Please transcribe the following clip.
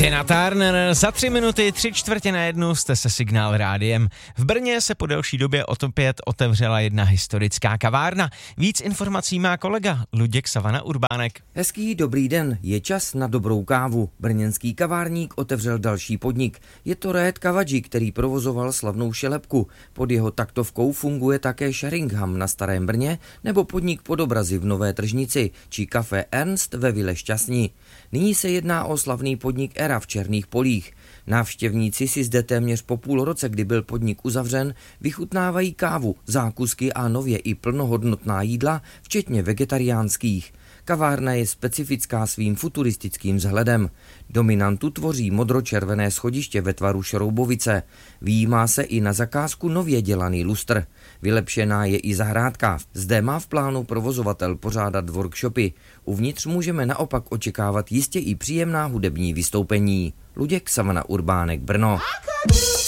Tina Turner, za 3 minuty 3:45 jste se Signál rádiem. V Brně se po delší době opět otevřela jedna historická kavárna. Víc informací má kolega Luděk Savana Urbánek. Hezký dobrý den, je čas na dobrou kávu. Brněnský kavárník otevřel další podnik. Je to Réd Kavadži, který provozoval slavnou šelepku. Pod jeho taktovkou funguje také Sheringham na Starém Brně nebo podnik Podobrazy v Nové Tržnici či Café Ernst ve Vile Šťastní. Nyní se jedná o slavný podnik Era v Černých Polích. Návštěvníci si zde téměř po půl roce, kdy byl podnik uzavřen, vychutnávají kávu, zákusky a nově i plnohodnotná jídla, včetně vegetariánských. Kavárna je specifická svým futuristickým vzhledem. Dominantu tvoří modročervené schodiště ve tvaru šroubovice. Vyjímá se i na zakázku nově dělaný lustr. Vylepšená je i zahrádka. Zde má v plánu provozovatel pořádat workshopy. Uvnitř můžeme naopak očekávat jistě i příjemná hudební vystoupení. Luděk Savana Urbánek, Brno.